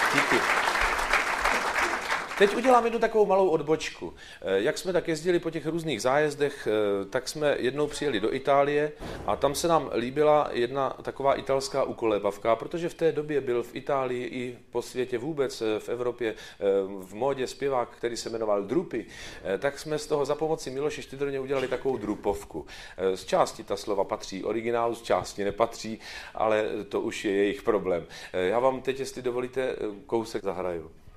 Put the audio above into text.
Díky. Teď udělám jednu takovou malou odbočku. Jak jsme tak jezdili po těch různých zájezdech, tak jsme jednou přijeli do Itálie a tam se nám líbila jedna taková italská ukolébavka, protože v té době byl v Itálii i po světě vůbec v Evropě v módě zpěvák, který se jmenoval Drupi, tak jsme z toho za pomoci Miloše Štydrně udělali takovou drupovku. Z části ta slova patří originálu, z části nepatří, ale to už je jejich problém. Já vám teď, jestli dovolíte, kousek zahraju.